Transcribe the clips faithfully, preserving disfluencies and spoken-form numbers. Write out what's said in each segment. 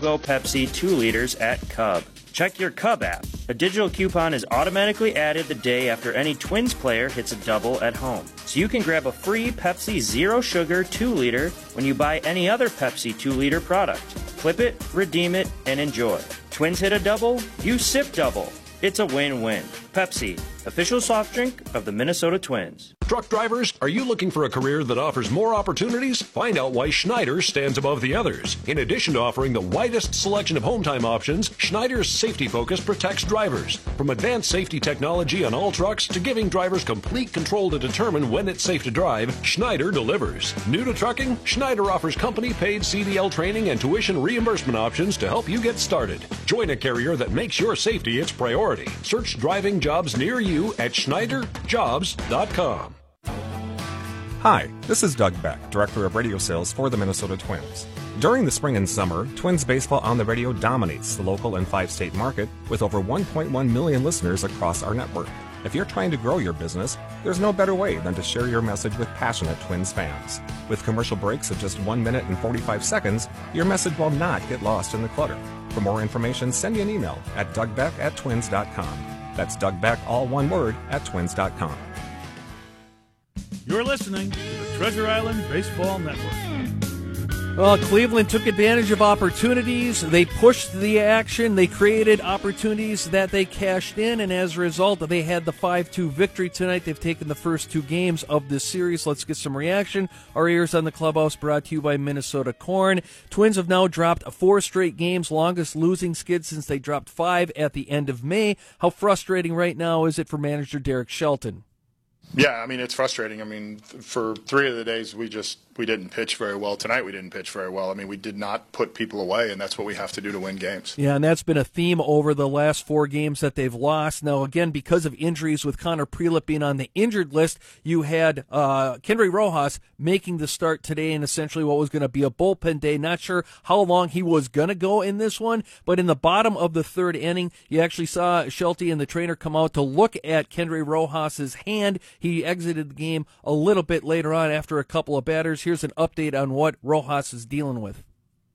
Go Pepsi two liters at Cub. Check your Cub app. A digital coupon is automatically added the day after any Twins player hits a double at home. So you can grab a free Pepsi Zero Sugar two liter when you buy any other Pepsi two liter product. Clip it, redeem it, and enjoy. Twins hit a double, you sip double. It's a win-win. Pepsi, official soft drink of the Minnesota Twins. Truck drivers, are you looking for a career that offers more opportunities? Find out why Schneider stands above the others. In addition to offering the widest selection of home time options, Schneider's safety focus protects drivers. From advanced safety technology on all trucks to giving drivers complete control to determine when it's safe to drive, Schneider delivers. New to trucking? Schneider offers company-paid C D L training and tuition reimbursement options to help you get started. Join a carrier that makes your safety its priority. Search driving jobs near you at Schneider Jobs dot com. Hi, this is Doug Beck, Director of Radio Sales for the Minnesota Twins. During the spring and summer, Twins baseball on the radio dominates the local and five-state market with over one point one million listeners across our network. If you're trying to grow your business, there's no better way than to share your message with passionate Twins fans. With commercial breaks of just one minute and forty-five seconds, your message will not get lost in the clutter. For more information, send me an email at dougbeck at twins dot com. That's Doug Beck, all one word, at twins dot com. You're listening to the Treasure Island Baseball Network. Well, Cleveland took advantage of opportunities. They pushed the action. They created opportunities that they cashed in, and as a result, they had the five two victory tonight. They've taken the first two games of this series. Let's get some reaction. Our ears on the clubhouse brought to you by Minnesota Corn. Twins have now dropped four straight games, longest losing skid since they dropped five at the end of May. How frustrating right now is it for manager Derek Shelton? Yeah, I mean, it's frustrating. I mean, for three of the days, we just we didn't pitch very well. Tonight, we didn't pitch very well. I mean, we did not put people away, and that's what we have to do to win games. Yeah, and that's been a theme over the last four games that they've lost. Now, again, because of injuries with Connor Prelip being on the injured list, you had uh, Kendry Rojas making the start today in essentially what was going to be a bullpen day. Not sure how long he was going to go in this one, but in the bottom of the third inning, you actually saw Shelty and the trainer come out to look at Kendry Rojas's hand. He exited the game a little bit later on after a couple of batters. Here's an update on what Rojas is dealing with.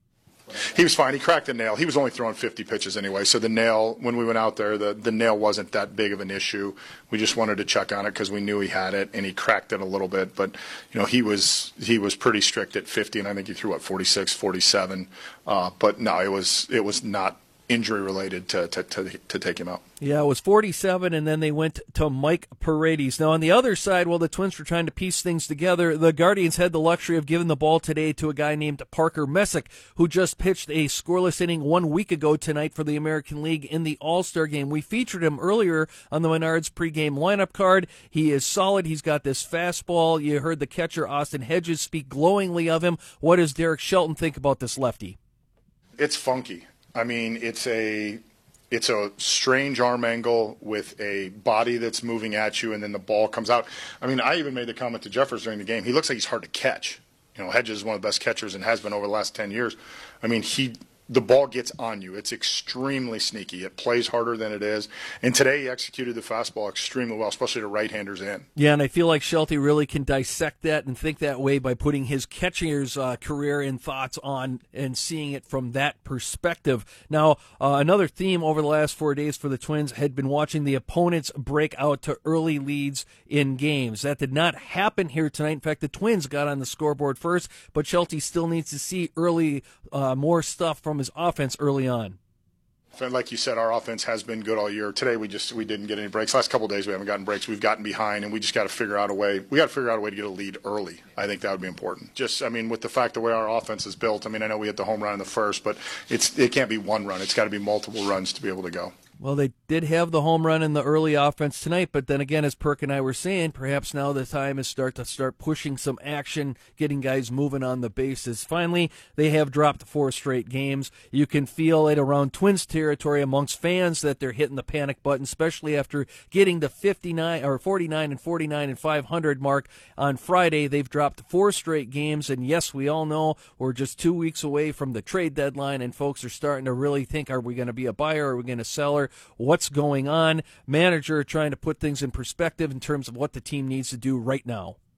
He was fine. He cracked the nail. He was only throwing fifty pitches anyway, so the nail, when we went out there, the, the nail wasn't that big of an issue. We just wanted to check on it because we knew he had it, and he cracked it a little bit. But, you know, he was he was pretty strict at fifty, and I think he threw, what, forty-six, forty-seven. Uh, but, no, it was it was not injury-related to, to, to, to take him out. Yeah, it was forty-seven, and then they went to Mike Paredes. Now, on the other side, while the Twins were trying to piece things together, the Guardians had the luxury of giving the ball today to a guy named Parker Messick, who just pitched a scoreless inning one week ago tonight for the American League in the All-Star game. We featured him earlier on the Menards pregame lineup card. He is solid. He's got this fastball. You heard the catcher, Austin Hedges, speak glowingly of him. What does Derek Shelton think about this lefty? It's funky. I mean, it's a it's a strange arm angle with a body that's moving at you, and then the ball comes out. I mean, I even made the comment to Jeffers during the game. He looks like he's hard to catch. You know, Hedges is one of the best catchers and has been over the last ten years. I mean, he the ball gets on you. It's extremely sneaky. It plays harder than it is. And today he executed the fastball extremely well, especially to right-handers in. Yeah, and I feel like Shelty really can dissect that and think that way by putting his catcher's uh, career and thoughts on and seeing it from that perspective. Now, uh, another theme over the last four days for the Twins had been watching the opponents break out to early leads in games. That did not happen here tonight. In fact, the Twins got on the scoreboard first, but Shelty still needs to see early uh, more stuff from his offense early on. Like you said, our offense has been good all year. Today we just we didn't get any breaks. Last couple of days we haven't gotten breaks. We've gotten behind, and we just got to figure out a way. We got to figure out a way to get a lead early. I think that would be important. Just, I mean, with the fact the way our offense is built. I mean, I know we hit the home run in the first, but it's it can't be one run. It's got to be multiple runs to be able to go. Well, they did have the home run in the early offense tonight, but then again, as Perk and I were saying, perhaps now the time is start to start pushing some action, getting guys moving on the bases. Finally, they have dropped four straight games. You can feel it around Twins territory amongst fans that they're hitting the panic button, especially after getting the fifty-nine or forty-nine and forty-nine and five hundred mark on Friday. They've dropped four straight games, and yes, we all know we're just two weeks away from the trade deadline, and folks are starting to really think, are we going to be a buyer? Are we going to seller? What's going on? Manager trying to put things in perspective in terms of what the team needs to do right now.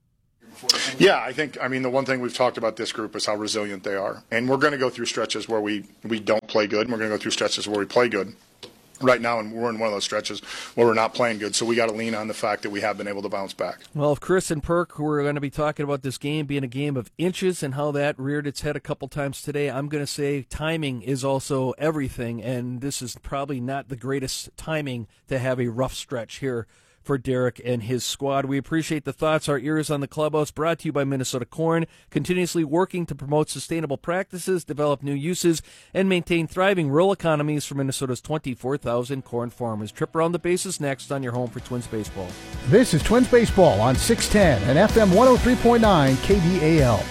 Yeah, I think, I mean, the one thing we've talked about this group is how resilient they are. And we're going to go through stretches where we, we don't play good, and we're going to go through stretches where we play good. Right now, and we're in one of those stretches where we're not playing good, so we got to lean on the fact that we have been able to bounce back. Well, if Chris and Perk, we're going to be talking about this game being a game of inches and how that reared its head a couple times today. I'm going to say timing is also everything, and this is probably not the greatest timing to have a rough stretch here for Derek and his squad. We appreciate the thoughts. Our ears on the clubhouse, brought to you by Minnesota Corn, continuously working to promote sustainable practices, develop new uses, and maintain thriving rural economies for Minnesota's twenty-four thousand corn farmers. Trip around the bases next on your home for Twins baseball. This is Twins baseball on six ten and F M one oh three point nine K D A L.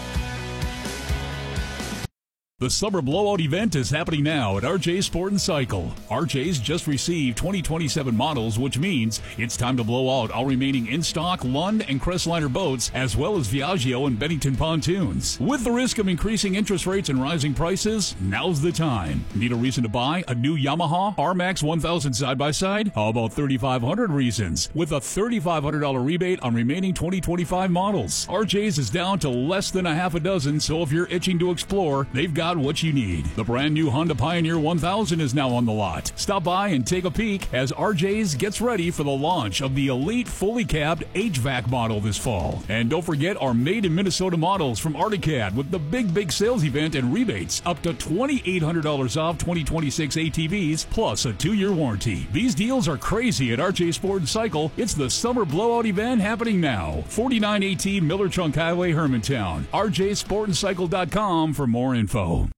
The summer blowout event is happening now at R J Sport and Cycle. R J's just received twenty twenty-seven models, which means it's time to blow out all remaining in-stock Lund and Crestliner boats, as well as Viaggio and Bennington pontoons. With the risk of increasing interest rates and rising prices, now's the time. Need a reason to buy a new Yamaha R MAX one thousand side-by-side? How about thirty-five hundred reasons? With a thirty-five hundred dollars rebate on remaining twenty twenty-five models. R J's is down to less than a half a dozen, so if you're itching to explore, they've got what you need. The brand new Honda Pioneer one thousand is now on the lot. Stop by and take a peek as R J's gets ready for the launch of the elite fully cabbed H V A C model this fall. And don't forget our made in Minnesota models from Articad with the big, big sales event and rebates up to twenty-eight hundred dollars off twenty twenty-six A T Vs plus a two-year warranty. These deals are crazy at R J Sport and Cycle. It's the summer blowout event happening now. forty-nine eighteen Miller Trunk Highway, Hermantown. R J sport and cycle dot com for more info.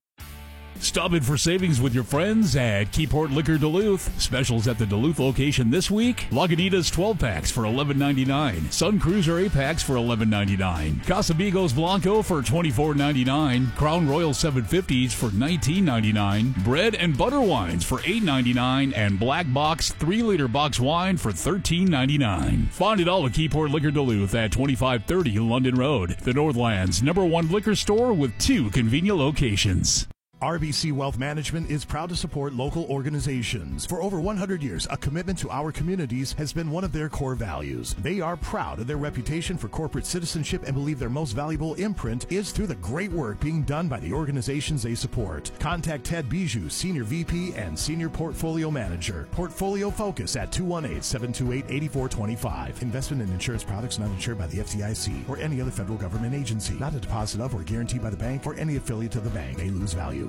Stop in for savings with your friends at Keyport Liquor Duluth. Specials at the Duluth location this week. Lagunitas twelve packs for eleven ninety-nine. Sun Cruiser eight packs for eleven ninety-nine. Casamigos Blanco for twenty-four ninety-nine. Crown Royal seven fifties for nineteen ninety-nine. Bread and butter wines for eight ninety-nine. And Black Box three liter box wine for thirteen ninety-nine. Find it all at Keyport Liquor Duluth at twenty-five thirty London Road. The Northland's number one liquor store with two convenient locations. R B C Wealth Management is proud to support local organizations. For over one hundred years, a commitment to our communities has been one of their core values. They are proud of their reputation for corporate citizenship and believe their most valuable imprint is through the great work being done by the organizations they support. Contact Ted Bijou, Senior V P and Senior Portfolio Manager. Portfolio Focus at two one eight, seven two eight, eight four two five. Investment in insurance products not insured by the F D I C or any other federal government agency. Not a deposit of or guaranteed by the bank or any affiliate of the bank. May lose value.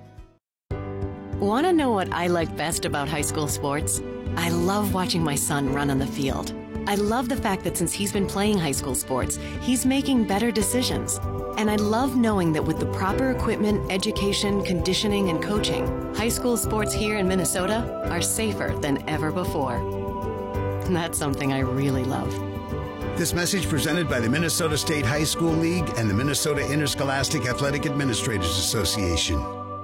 Want to know what I like best about high school sports? I love watching my son run on the field. I love the fact that since he's been playing high school sports, he's making better decisions. And I love knowing that with the proper equipment, education, conditioning, and coaching, high school sports here in Minnesota are safer than ever before. That's something I really love. This message presented by the Minnesota State High School League and the Minnesota Interscholastic Athletic Administrators Association.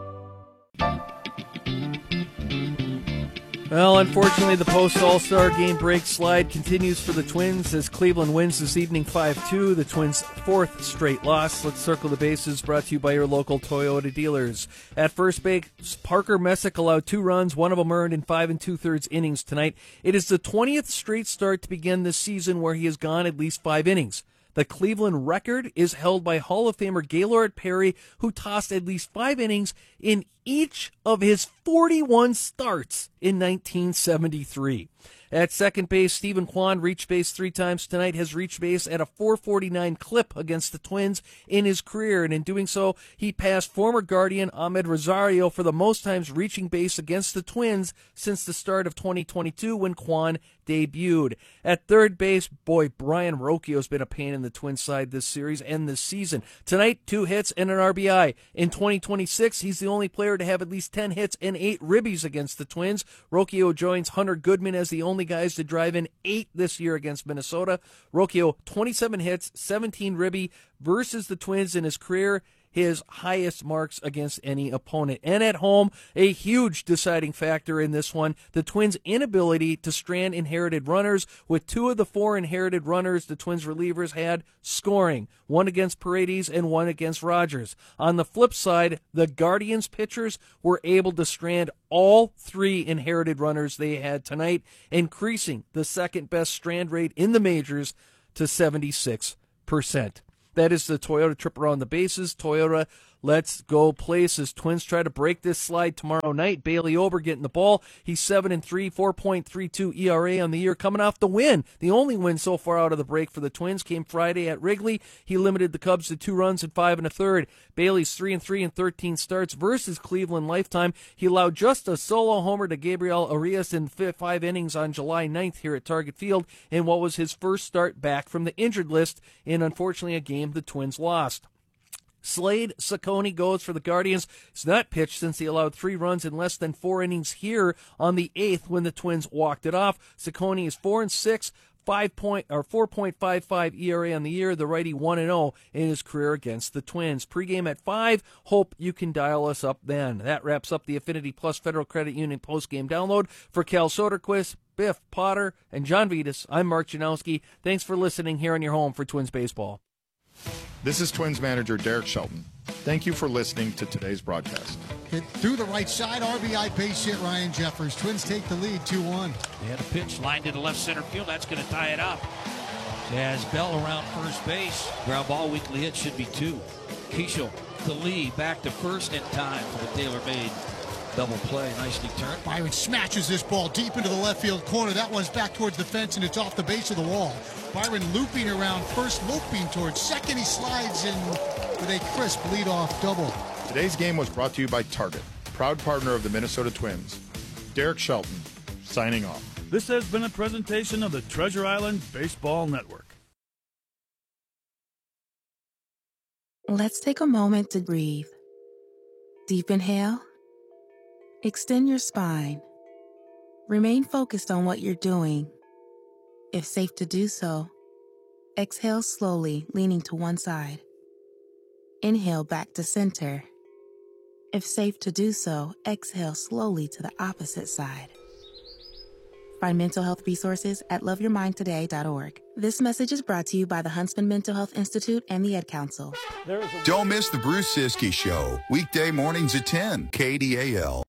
Well, unfortunately, the post-All-Star game break slide continues for the Twins as Cleveland wins this evening five two, the Twins' fourth straight loss. Let's circle the bases, brought to you by your local Toyota dealers. At first base, Parker Messick allowed two runs, one of them earned in five and two-thirds innings tonight. It is the twentieth straight start to begin this season where he has gone at least five innings. The Cleveland record is held by Hall of Famer Gaylord Perry, who tossed at least five innings in each of his forty-one starts in nineteen seventy-three. At second base, Stephen Kwan reached base three times tonight, has reached base at a four forty-nine clip against the Twins in his career, and in doing so, he passed former Guardian Ahmed Rosario for the most times reaching base against the Twins since the start of twenty twenty-two when Kwan debuted. At third base, boy, Brian Rocchio's been a pain in the Twins side this series and this season. Tonight, two hits and an R B I. In twenty twenty-six, he's the only player to have at least ten hits and eight ribbies against the Twins. Rocchio joins Hunter Goodman as the only guys to drive in eight this year against Minnesota. Rocchio, twenty-seven hits, seventeen ribby versus the Twins in his career, his highest marks against any opponent. And at home, a huge deciding factor in this one, the Twins' inability to strand inherited runners, with two of the four inherited runners the Twins relievers had scoring, one against Paredes and one against Rogers. On the flip side, the Guardians pitchers were able to strand all three inherited runners they had tonight, increasing the second best strand rate in the majors to seventy-six percent. percent. That is the Toyota trip around the bases. Toyota, let's go places. Twins try to break this slide tomorrow night. Bailey Ober getting the ball. He's seven and three, four point three two E R A on the year, coming off the win. The only win so far out of the break for the Twins came Friday at Wrigley. He limited the Cubs to two runs in five and a third. Bailey's three and three in thirteen starts versus Cleveland lifetime. He allowed just a solo homer to Gabriel Arias in five innings on July ninth here at Target Field in what was his first start back from the injured list in, unfortunately, a game the Twins lost. Slade Cecconi goes for the Guardians. He's not pitched since he allowed three runs in less than four innings here on the eighth when the Twins walked it off. Cecconi is four and six, five point or four point five five E R A on the year. The righty one and zero in his career against the Twins. Pregame at five. Hope you can dial us up then. That wraps up the Affinity Plus Federal Credit Union postgame download. For Cal Soderquist, Biff Potter, and John Vitas, I'm Mark Janowski. Thanks for listening here on your home for Twins baseball. This is Twins manager Derek Shelton. Thank you for listening to today's broadcast. Hit through the right side, R B I base hit Ryan Jeffers. Twins take the lead two one. They had a pitch lined into left center field. That's going to tie it up. As Bell around first base. Ground ball weekly hit should be two. Keishel to Lee, back to first in time for the tailor-made double play. Nicely turned. Byron smashes this ball deep into the left field corner. That one's back towards the fence, and it's off the base of the wall. Byron looping around first, looping towards second. He slides in with a crisp leadoff double. Today's game was brought to you by Target, proud partner of the Minnesota Twins. Derek Shelton, signing off. This has been a presentation of the Treasure Island Baseball Network. Let's take a moment to breathe. Deep inhale. Extend your spine. Remain focused on what you're doing. If safe to do so, exhale slowly, leaning to one side. Inhale back to center. If safe to do so, exhale slowly to the opposite side. Find mental health resources at love your mind today dot org. This message is brought to you by the Huntsman Mental Health Institute and the Ad Council. Don't miss the Bruce Siskey Show, weekday mornings at ten, K D A L.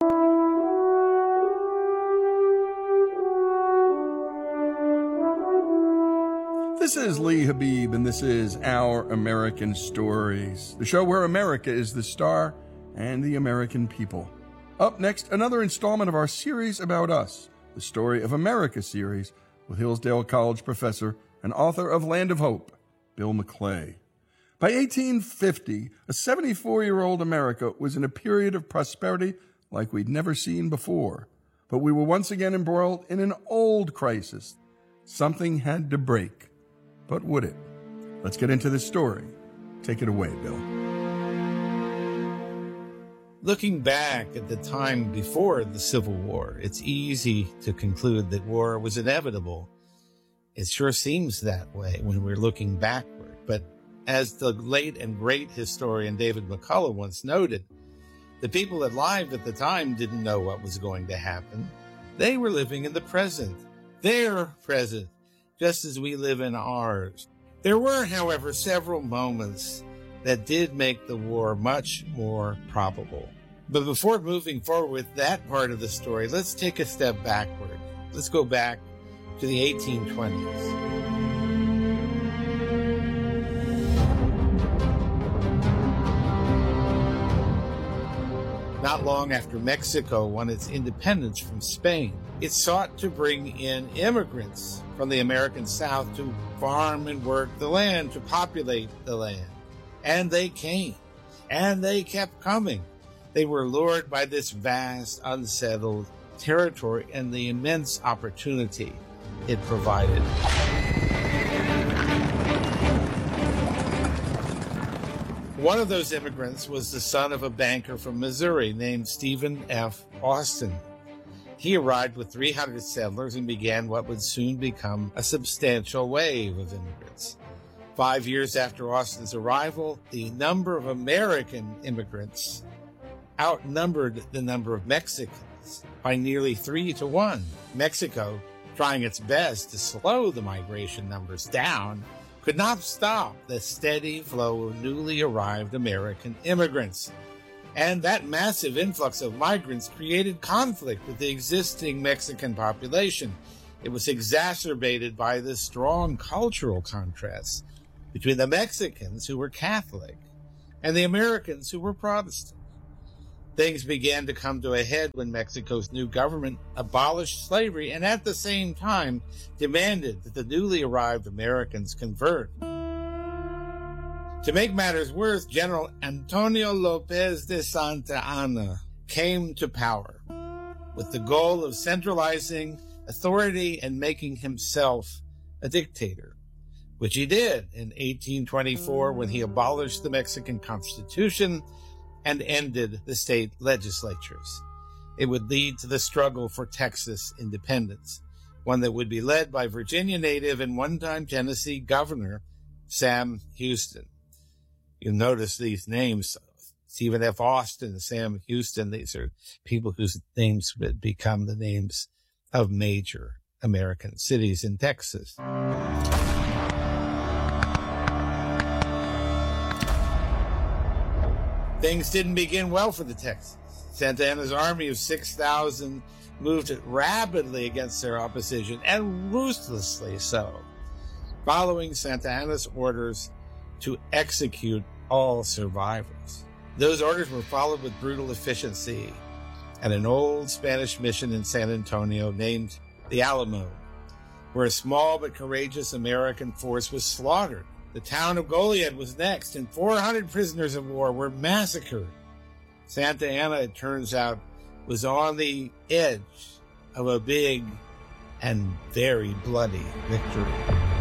This is Lee Habib, and this is Our American Stories, the show where America is the star and the American people. Up next, another installment of our series about us, the Story of America series, with Hillsdale College professor and author of Land of Hope, Bill McClay. By eighteen fifty, a seventy-four-year-old America was in a period of prosperity like we'd never seen before. But we were once again embroiled in an old crisis. Something had to break. But would it? Let's get into this story. Take it away, Bill. Looking back at the time before the Civil War, it's easy to conclude that war was inevitable. It sure seems that way when we're looking backward. But as the late and great historian David McCullough once noted, the people alive at the time didn't know what was going to happen. They were living in the present, their present, just as we live in ours. There were, however, several moments that did make the war much more probable. But before moving forward with that part of the story, let's take a step backward. Let's go back to the eighteen twenties. Not long after Mexico won its independence from Spain, it sought to bring in immigrants from the American South to farm and work the land, to populate the land. And they came, and they kept coming. They were lured by this vast, unsettled territory and the immense opportunity it provided. One of those immigrants was the son of a banker from Missouri named Stephen F. Austin. He arrived with three hundred settlers and began what would soon become a substantial wave of immigrants. Five years after Austin's arrival, the number of American immigrants outnumbered the number of Mexicans by nearly three to one. Mexico, trying its best to slow the migration numbers down, could not stop the steady flow of newly arrived American immigrants. And that massive influx of migrants created conflict with the existing Mexican population. It was exacerbated by the strong cultural contrasts. between the Mexicans, who were Catholic, and the Americans, who were Protestant. Things began to come to a head when Mexico's new government abolished slavery and at the same time demanded that the newly arrived Americans convert. To make matters worse, General Antonio Lopez de Santa Anna came to power with the goal of centralizing authority and making himself a dictator, which he did in eighteen twenty-four when he abolished the Mexican Constitution and ended the state legislatures. It would lead to the struggle for Texas independence, one that would be led by Virginia native and one-time Tennessee governor Sam Houston. You'll notice these names, Stephen F. Austin, Sam Houston, these are people whose names would become the names of major American cities in Texas. Things didn't begin well for the Texans. Santa Anna's army of six thousand moved rapidly against their opposition, and ruthlessly so, following Santa Anna's orders to execute all survivors. Those orders were followed with brutal efficiency at an old Spanish mission in San Antonio named the Alamo, where a small but courageous American force was slaughtered. The town of Goliad was next, and four hundred prisoners of war were massacred. Santa Anna, it turns out, was on the edge of a big and very bloody victory.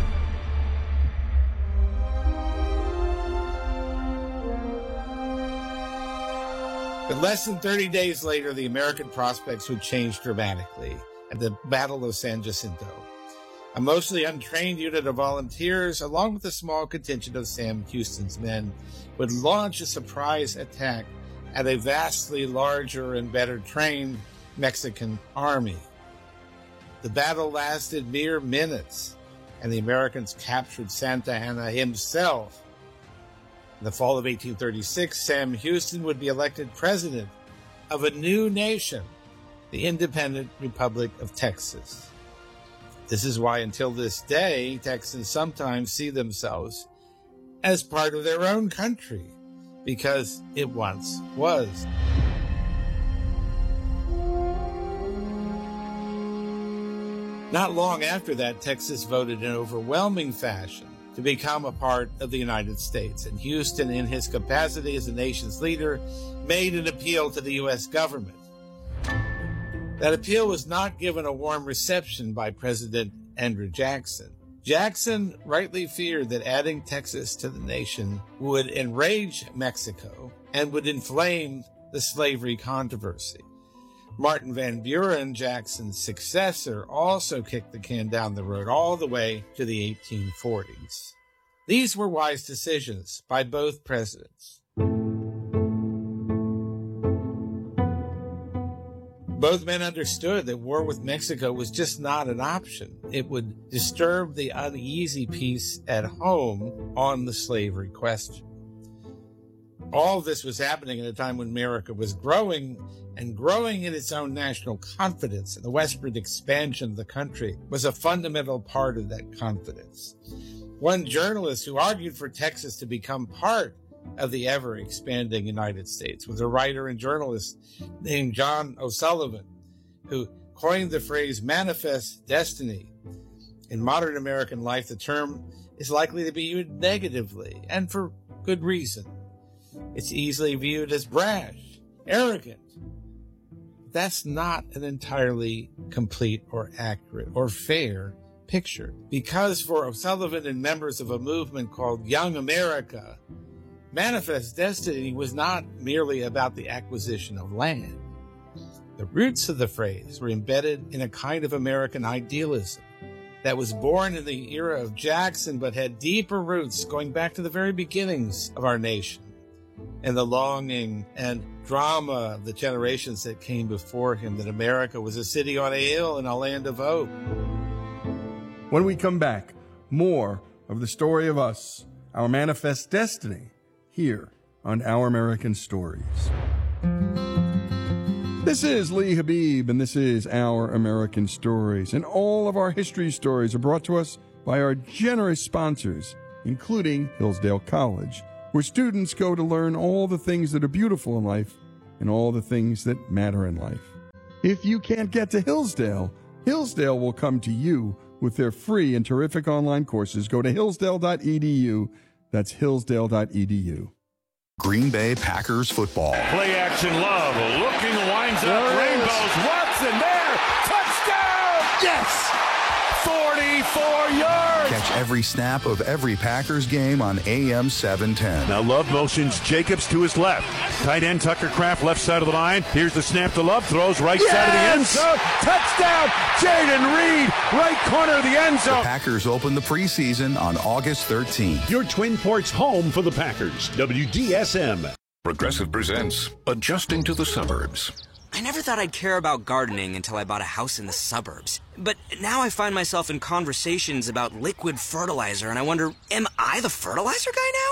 But less than thirty days later, the American prospects would change dramatically at the Battle of San Jacinto. A mostly untrained unit of volunteers, along with a small contingent of Sam Houston's men, would launch a surprise attack at a vastly larger and better trained Mexican army. The battle lasted mere minutes, and the Americans captured Santa Anna himself. In the fall of eighteen thirty-six, Sam Houston would be elected president of a new nation, the independent Republic of Texas. This is why, until this day, Texans sometimes see themselves as part of their own country, because it once was. Not long after that, Texas voted in overwhelming fashion to become a part of the United States, and Houston, in his capacity as the nation's leader, made an appeal to the U S government. That appeal was not given a warm reception by President Andrew Jackson. Jackson rightly feared that adding Texas to the nation would enrage Mexico and would inflame the slavery controversy. Martin Van Buren, Jackson's successor, also kicked the can down the road all the way to the eighteen forties. These were wise decisions by both presidents. Both men understood that war with Mexico was just not an option. It would disturb the uneasy peace at home on the slavery question. All of this was happening at a time when America was growing, and growing in its own national confidence, and the westward expansion of the country was a fundamental part of that confidence. One journalist who argued for Texas to become part of the ever-expanding United States was a writer and journalist named John O'Sullivan, who coined the phrase manifest destiny. In modern American life, the term is likely to be viewed negatively, and for good reason. It's easily viewed as brash, arrogant. That's not an entirely complete or accurate or fair picture, because for O'Sullivan and members of a movement called Young America, manifest destiny was not merely about the acquisition of land. The roots of the phrase were embedded in a kind of American idealism that was born in the era of Jackson but had deeper roots going back to the very beginnings of our nation, and the longing and drama of the generations that came before him, that America was a city on a hill and a land of hope. When we come back, more of the story of us, our manifest destiny, here on Our American Stories. This is Lee Habib, and this is Our American Stories. And all of our history stories are brought to us by our generous sponsors, including Hillsdale College, where students go to learn all the things that are beautiful in life and all the things that matter in life. If you can't get to Hillsdale, Hillsdale will come to you with their free and terrific online courses. Go to hillsdale dot e d u. That's hillsdale dot e d u. Green Bay Packers football. Play action Love. Looking, winds up. Rainbows. Watson there. Touchdown! Yes! forty-four yards. Catch every snap of every Packers game on A M seven ten. Now Love motions Jacobs to his left. Tight end Tucker Kraft left side of the line. Here's the snap to Love. Throws right yes! side of the end zone. Touchdown! Jaden Reed, right corner of the end zone. The Packers open the preseason on August thirteenth. Your Twin Ports home for the Packers. W D S M. Progressive presents Adjusting to the Suburbs. I never thought I'd care about gardening until I bought a house in the suburbs. But now I find myself in conversations about liquid fertilizer, and I wonder, am I the fertilizer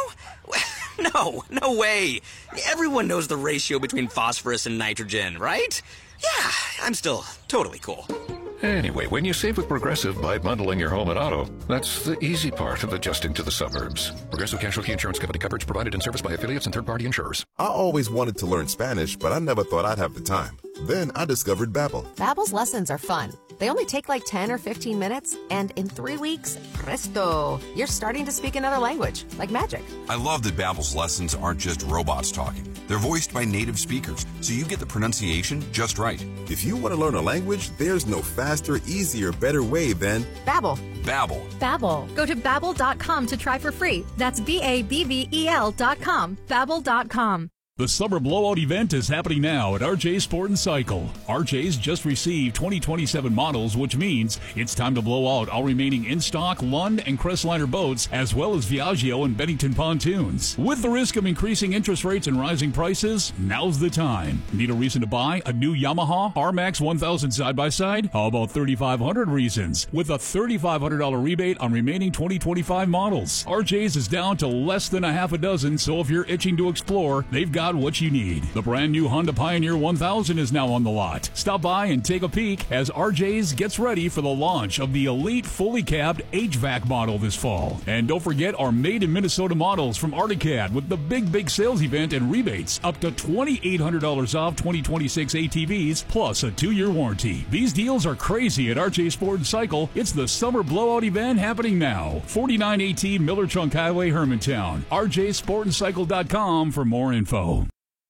guy now? No, no way. Everyone knows the ratio between phosphorus and nitrogen, right? Yeah, I'm still totally cool. Anyway, when you save with Progressive by bundling your home and auto, that's the easy part of adjusting to the suburbs. Progressive Casualty Insurance Company coverage provided and serviced by affiliates and third-party insurers. I always wanted to learn Spanish, but I never thought I'd have the time. Then I discovered Babbel. Babbel's lessons are fun. They only take like ten or fifteen minutes, and in three weeks, presto, you're starting to speak another language, like magic. I love that Babbel's lessons aren't just robots talking. They're voiced by native speakers, so you get the pronunciation just right. If you want to learn a language, there's no faster, easier, better way than Babbel. Babbel. Babbel. Go to babbel dot com to try for free. That's B A B B E L dot com. Babbel dot com. The Summer Blowout event is happening now at R J Sport and Cycle. R J's just received twenty twenty-seven models, which means it's time to blow out all remaining in-stock Lund and Crestliner boats, as well as Viaggio and Bennington pontoons. With the risk of increasing interest rates and rising prices, now's the time. Need a reason to buy a new Yamaha R MAX one thousand side-by-side? How about thirty-five hundred reasons? With a thirty-five hundred dollars rebate on remaining twenty twenty-five models. R J's is down to less than a half a dozen, so if you're itching to explore, they've got what you need. The brand new Honda Pioneer one thousand is now on the lot. Stop by and take a peek as R J's gets ready for the launch of the elite fully cabbed H V A C model this fall. And don't forget our made in Minnesota models from Articad with the big, big sales event and rebates up to twenty-eight hundred dollars off twenty twenty-six A T Vs plus a two-year warranty. These deals are crazy at R J Sport and Cycle. It's the Summer Blowout event happening now. forty-nine eighteen Miller Trunk Highway, Hermantown. R J sport and cycle dot com for more info.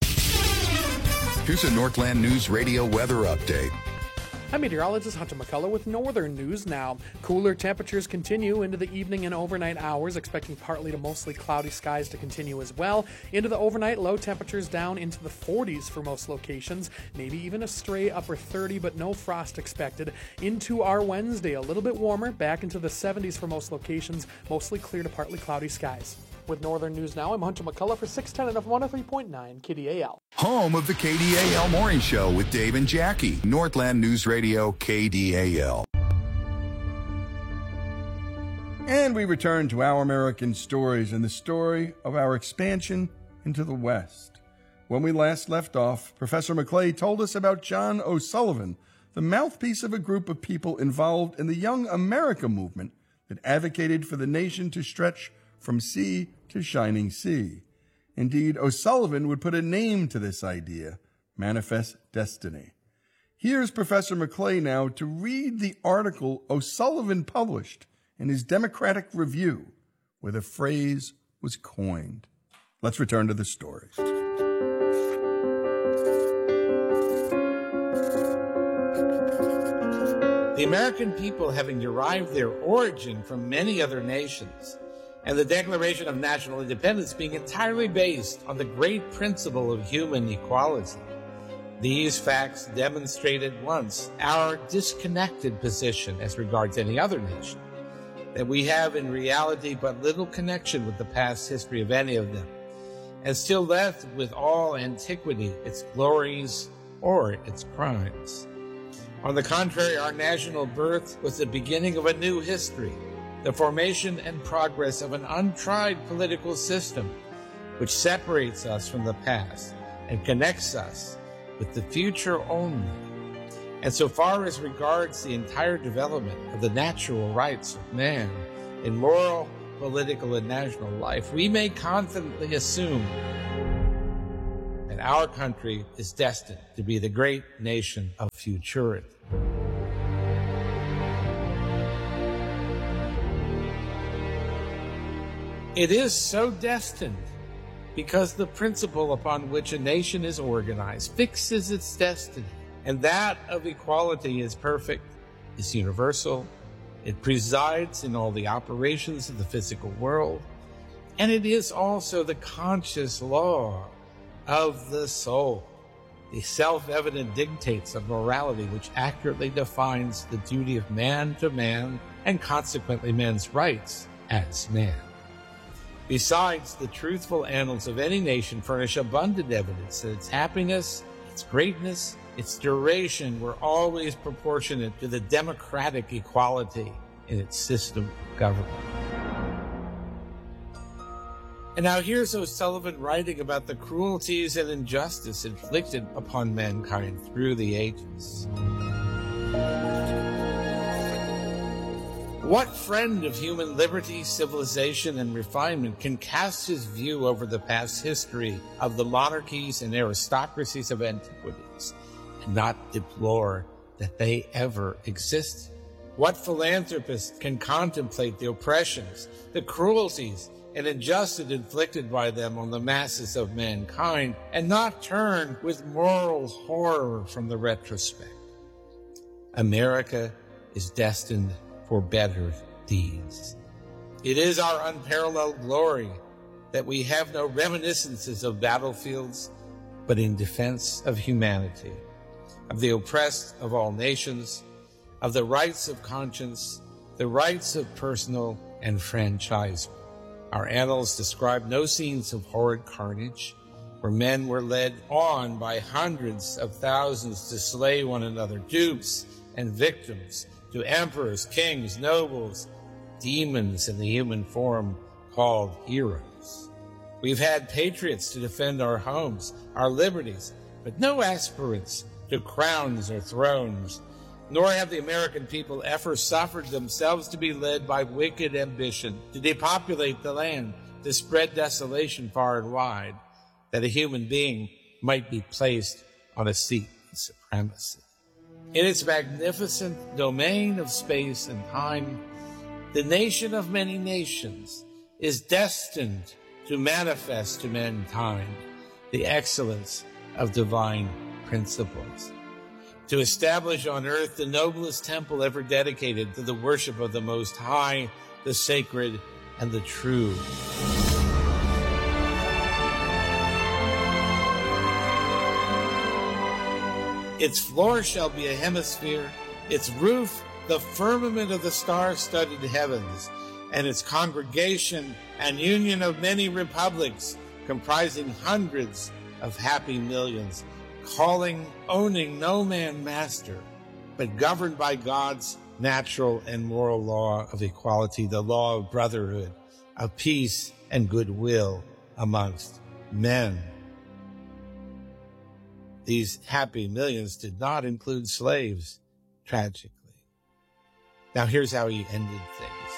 Here's a Northland News Radio weather update. I'm meteorologist Hunter McCullough with Northern News Now. Cooler temperatures continue into the evening and overnight hours, expecting partly to mostly cloudy skies to continue as well. Into the overnight, low temperatures down into the forties for most locations, maybe even a stray upper thirty, but no frost expected. Into our Wednesday, a little bit warmer, back into the seventies for most locations, mostly clear to partly cloudy skies. With Northern News Now, I'm Hunter McCullough for six ten and F one oh three point nine K D A L. Home of the K D A L Morning Show with Dave and Jackie. Northland News Radio, K D A L. And we return to Our American Stories and the story of our expansion into the West. When we last left off, Professor McClay told us about John O'Sullivan, the mouthpiece of a group of people involved in the Young America movement that advocated for the nation to stretch from sea to shining sea. Indeed, O'Sullivan would put a name to this idea, Manifest Destiny. Here's Professor McClay now to read the article O'Sullivan published in his Democratic Review, where the phrase was coined. Let's return to the story. The American people, having derived their origin from many other nations, and the Declaration of National Independence being entirely based on the great principle of human equality. These facts demonstrate at once our disconnected position as regards any other nation, that we have in reality but little connection with the past history of any of them, and still left with all antiquity its glories or its crimes. On the contrary, our national birth was the beginning of a new history, the formation and progress of an untried political system which separates us from the past and connects us with the future only. And so far as regards the entire development of the natural rights of man in moral, political, and national life, we may confidently assume that our country is destined to be the great nation of futurity. It is so destined because the principle upon which a nation is organized fixes its destiny, and that of equality is perfect, is universal, it presides in all the operations of the physical world, and it is also the conscious law of the soul, the self-evident dictates of morality which accurately defines the duty of man to man and consequently man's rights as man. Besides, the truthful annals of any nation furnish abundant evidence that its happiness, its greatness, its duration were always proportionate to the democratic equality in its system of government. And now here's O'Sullivan writing about the cruelties and injustice inflicted upon mankind through the ages. What friend of human liberty, civilization, and refinement can cast his view over the past history of the monarchies and aristocracies of antiquities and not deplore that they ever existed? What philanthropist can contemplate the oppressions, the cruelties, and injustice inflicted by them on the masses of mankind and not turn with moral horror from the retrospect? America is destined for better deeds. It is our unparalleled glory that we have no reminiscences of battlefields, but in defense of humanity, of the oppressed of all nations, of the rights of conscience, the rights of personal enfranchisement. Our annals describe no scenes of horrid carnage, where men were led on by hundreds of thousands to slay one another, dupes and victims, to emperors, kings, nobles, demons in the human form called heroes. We've had patriots to defend our homes, our liberties, but no aspirants to crowns or thrones, nor have the American people ever suffered themselves to be led by wicked ambition to depopulate the land, to spread desolation far and wide, that a human being might be placed on a seat of supremacy. In its magnificent domain of space and time, the nation of many nations is destined to manifest to mankind the excellence of divine principles, to establish on earth the noblest temple ever dedicated to the worship of the Most High, the sacred, and the true. Its floor shall be a hemisphere, its roof the firmament of the star-studded heavens, and its congregation an union of many republics comprising hundreds of happy millions, calling, owning no man master, but governed by God's natural and moral law of equality, the law of brotherhood, of peace and goodwill amongst men. These happy millions did not include slaves, tragically. Now here's how he ended things.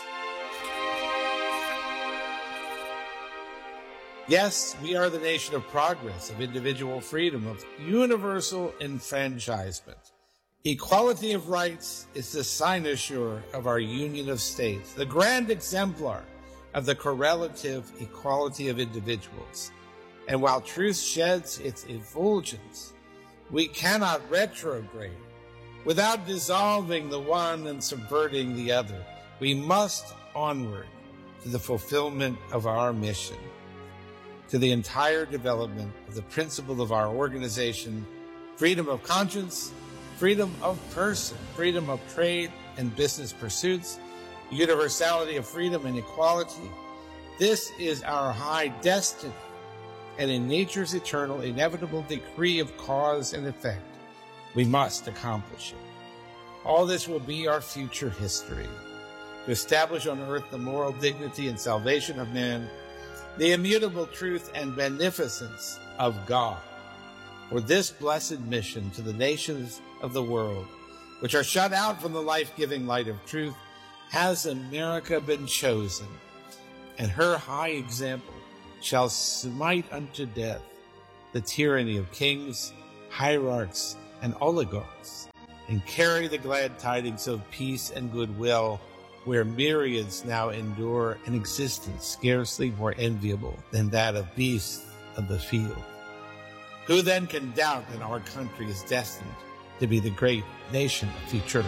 Yes, we are the nation of progress, of individual freedom, of universal enfranchisement. Equality of rights is the cynosure of our union of states, the grand exemplar of the correlative equality of individuals. And while truth sheds its effulgence, we cannot retrograde without dissolving the one and subverting the other. We must onward to the fulfillment of our mission, to the entire development of the principle of our organization, freedom of conscience, freedom of person, freedom of trade and business pursuits, universality of freedom and equality. This is our high destiny, and in nature's eternal, inevitable decree of cause and effect, we must accomplish it. All this will be our future history, to establish on earth the moral dignity and salvation of man, the immutable truth and beneficence of God. For this blessed mission to the nations of the world, which are shut out from the life-giving light of truth, has America been chosen, and her high example shall smite unto death the tyranny of kings, hierarchs, and oligarchs, and carry the glad tidings of peace and goodwill, where myriads now endure an existence scarcely more enviable than that of beasts of the field. Who then can doubt that our country is destined to be the great nation of futurity?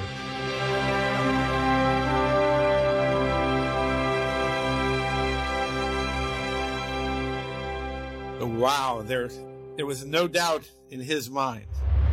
Wow, there, there was no doubt in his mind.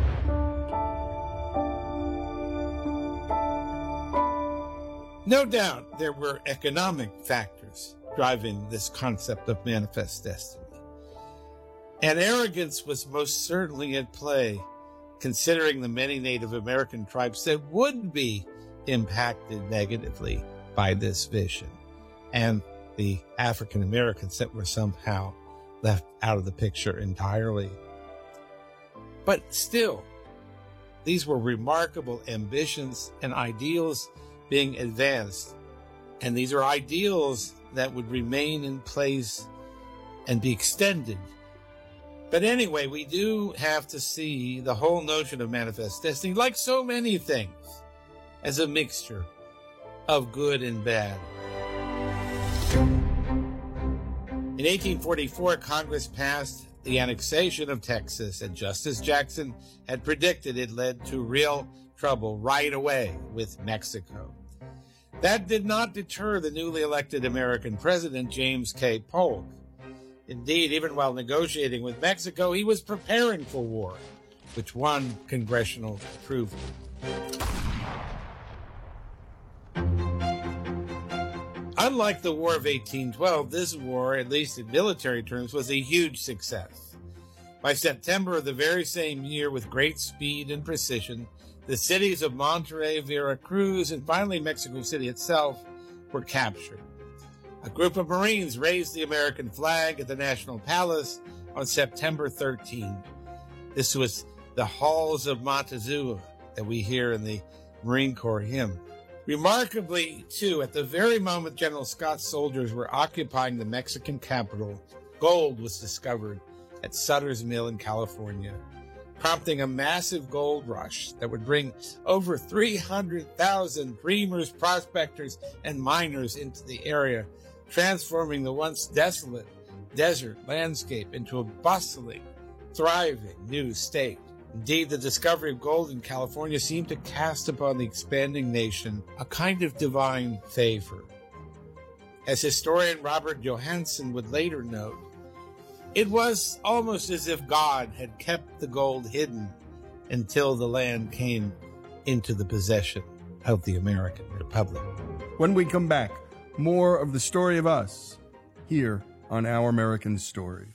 No doubt there were economic factors driving this concept of manifest destiny. And arrogance was most certainly at play, considering the many Native American tribes that would be impacted negatively by this vision, and the African Americans that were somehow left out of the picture entirely. But still, these were remarkable ambitions and ideals being advanced, and these are ideals that would remain in place and be extended. But anyway, we do have to see the whole notion of manifest destiny, like so many things, as a mixture of good and bad. In eighteen forty-four, Congress passed the annexation of Texas, and just as Jackson had predicted, it led to real trouble right away with Mexico. That did not deter the newly elected American president, James K. Polk. Indeed, even while negotiating with Mexico, he was preparing for war, which won congressional approval. Unlike the War of eighteen twelve, this war, at least in military terms, was a huge success. By September of the very same year, with great speed and precision, the cities of Monterrey, Veracruz, and finally Mexico City itself were captured. A group of Marines raised the American flag at the National Palace on September thirteenth. This was the Halls of Montezuma that we hear in the Marine Corps hymn. Remarkably, too, at the very moment General Scott's soldiers were occupying the Mexican capital, gold was discovered at Sutter's Mill in California, prompting a massive gold rush that would bring over three hundred thousand dreamers, prospectors, and miners into the area, transforming the once desolate desert landscape into a bustling, thriving new state. Indeed, the discovery of gold in California seemed to cast upon the expanding nation a kind of divine favor. As historian Robert Johansen would later note, it was almost as if God had kept the gold hidden until the land came into the possession of the American Republic. When we come back, more of the story of us here on Our American Stories.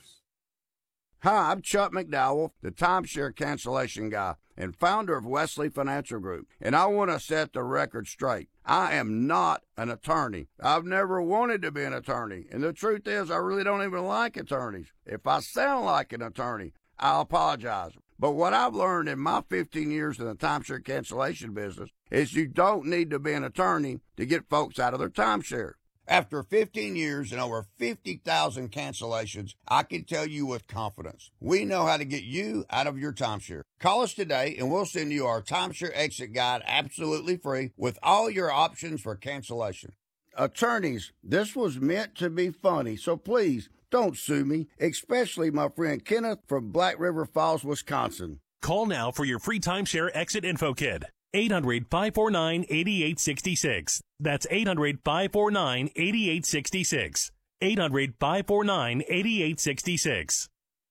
Hi, I'm Chuck McDowell, the timeshare cancellation guy and founder of Wesley Financial Group, and I want to set the record straight. I am not an attorney. I've never wanted to be an attorney, and the truth is I really don't even like attorneys. If I sound like an attorney, I'll apologize. But what I've learned in my fifteen years in the timeshare cancellation business is you don't need to be an attorney to get folks out of their timeshare. After fifteen years and over fifty thousand cancellations, I can tell you with confidence, we know how to get you out of your timeshare. Call us today and we'll send you our timeshare exit guide absolutely free with all your options for cancellation. Attorneys, this was meant to be funny, so please don't sue me, especially my friend Kenneth from Black River Falls, Wisconsin. Call now for your free timeshare exit info kit. eight hundred, five four nine, eight eight six six. That's eight hundred, five four nine, eight eight six six. eight hundred, five four nine, eight eight six six.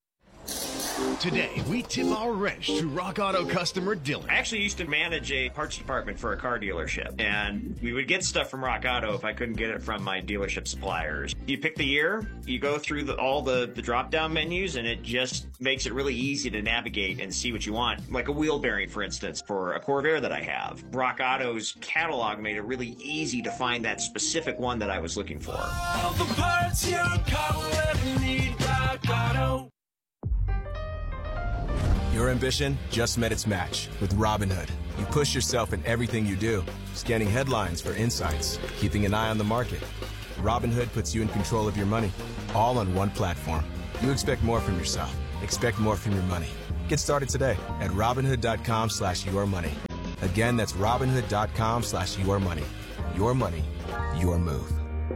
Today, we tip our wrench to Rock Auto customer Dylan. I actually used to manage a parts department for a car dealership, and we would get stuff from Rock Auto if I couldn't get it from my dealership suppliers. You pick the year, you go through the, all the, the drop-down menus, and it just makes it really easy to navigate and see what you want. Like a wheel bearing, for instance, for a Corvair that I have. Rock Auto's catalog made it really easy to find that specific one that I was looking for. All the parts your car will ever need, Rock Auto. Your ambition just met its match with Robinhood. You push yourself in everything you do, scanning headlines for insights, keeping an eye on the market, Robinhood puts you in control of your money, all on one platform. You expect more from yourself. Expect more from your money. Get started today at Robinhood.com slash your money. Again, that's Robinhood.com slash your money. Your money, your move.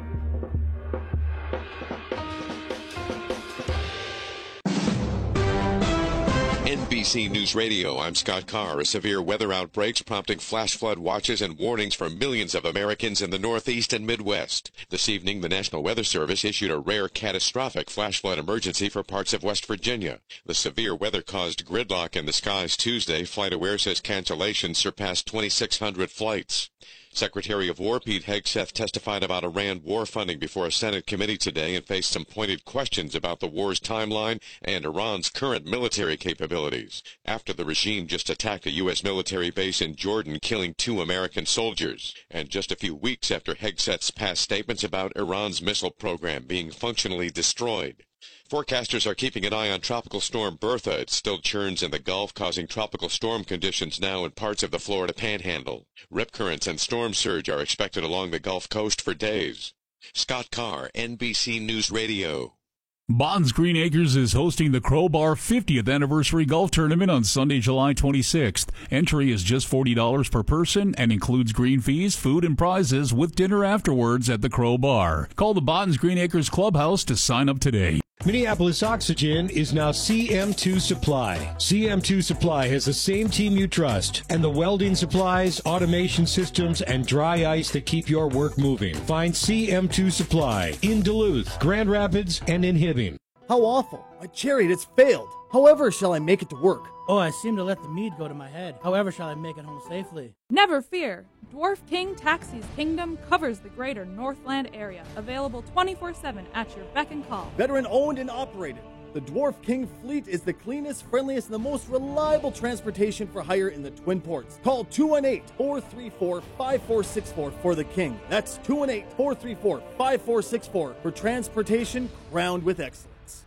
N B C News Radio, I'm Scott Carr. Severe weather outbreaks prompting flash flood watches and warnings for millions of Americans in the Northeast and Midwest. This evening, the National Weather Service issued a rare catastrophic flash flood emergency for parts of West Virginia. The severe weather caused gridlock in the skies Tuesday. FlightAware says cancellations surpassed twenty-six hundred flights. Secretary of War Pete Hegseth testified about Iran war funding before a Senate committee today and faced some pointed questions about the war's timeline and Iran's current military capabilities, after the regime just attacked a U S military base in Jordan, killing two American soldiers, and just a few weeks after Hegseth's past statements about Iran's missile program being functionally destroyed. Forecasters are keeping an eye on Tropical Storm Bertha. It still churns in the Gulf, causing tropical storm conditions now in parts of the Florida Panhandle. Rip currents and storm surge are expected along the Gulf Coast for days. Scott Carr, N B C News Radio. Bonds Green Acres is hosting the Crowbar fiftieth Anniversary Golf Tournament on Sunday, July twenty-sixth. Entry is just forty dollars per person and includes green fees, food, and prizes with dinner afterwards at the Crowbar. Call the Bonds Green Acres Clubhouse to sign up today. Minneapolis Oxygen is now C M two Supply. C M two Supply has the same team you trust and the welding supplies, automation systems, and dry ice that keep your work moving. Find C M two Supply in Duluth, Grand Rapids, and in Hibbing. How awful. My chariot has failed. However shall I make it to work? Oh, I seem to let the mead go to my head. However shall I make it home safely? Never fear. Dwarf King Taxis Kingdom covers the greater Northland area. Available twenty-four seven at your beck and call. Veteran owned and operated. The Dwarf King fleet is the cleanest, friendliest, and the most reliable transportation for hire in the Twin Ports. Call two one eight, four three four, five four six four for the King. That's two one eight, four three four, five four six four for transportation crowned with excellence.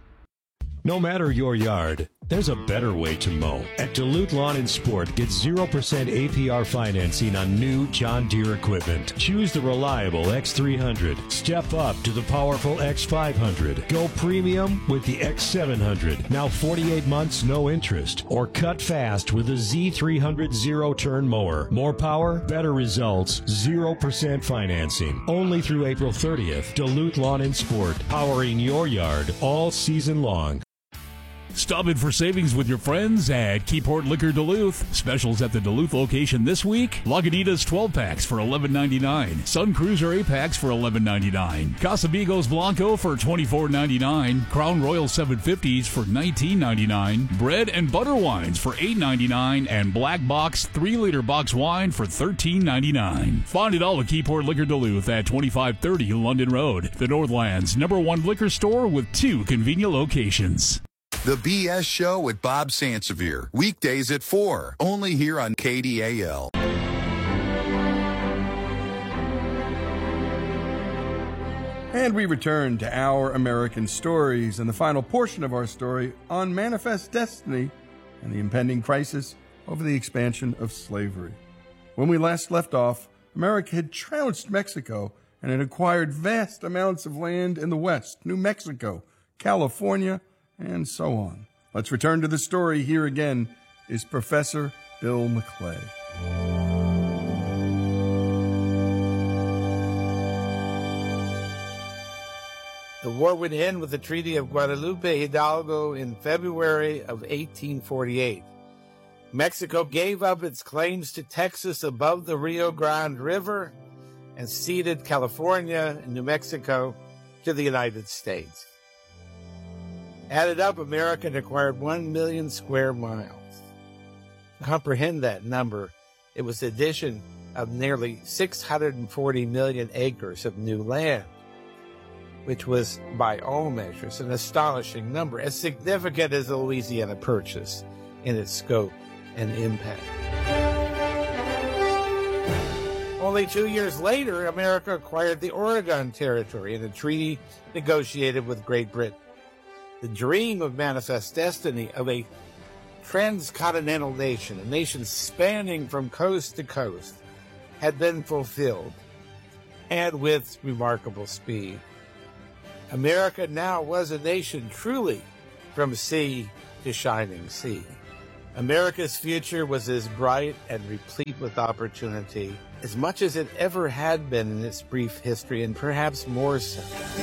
No matter your yard, there's a better way to mow. At Duluth Lawn and Sport, get zero percent A P R financing on new John Deere equipment. Choose the reliable X three hundred. Step up to the powerful X five hundred. Go premium with the X seven hundred. Now forty-eight months, no interest. Or cut fast with the Z three hundred zero-turn mower. More power, better results, zero percent financing. Only through April thirtieth. Duluth Lawn and Sport, powering your yard all season long. Stop in for savings with your friends at Keyport Liquor Duluth. Specials at the Duluth location this week. Lagunitas twelve packs for eleven ninety-nine. Sun Cruiser eight packs for eleven ninety-nine. Casamigos Blanco for twenty-four ninety-nine. Crown Royal seven fifties for nineteen ninety-nine. Bread and butter wines for eight ninety-nine. And Black Box three liter box wine for thirteen ninety-nine. Find it all at Keyport Liquor Duluth at twenty-five thirty London Road. The Northland's number one liquor store with two convenient locations. The B S Show with Bob Sansevier. Weekdays at four. Only here on K D A L. And we return to Our American Stories and the final portion of our story on Manifest Destiny and the impending crisis over the expansion of slavery. When we last left off, America had trounced Mexico and had acquired vast amounts of land in the West, New Mexico, California, and so on. Let's return to the story. Here again is Professor Bill McClay. The war would end with the Treaty of Guadalupe Hidalgo in February of eighteen forty-eight. Mexico gave up its claims to Texas above the Rio Grande River and ceded California and New Mexico to the United States. Added up, America acquired one million square miles. To comprehend that number, it was the addition of nearly six hundred forty million acres of new land, which was, by all measures, an astonishing number, as significant as the Louisiana Purchase in its scope and impact. Only two years later, America acquired the Oregon Territory in a treaty negotiated with Great Britain. The dream of Manifest Destiny of a transcontinental nation, a nation spanning from coast to coast, had been fulfilled. and with remarkable speed. America now was a nation truly from sea to shining sea. America's future was as bright and replete with opportunity as much as it ever had been in its brief history, and perhaps more so.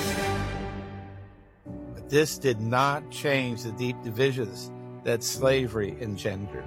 But this did not change the deep divisions that slavery engendered.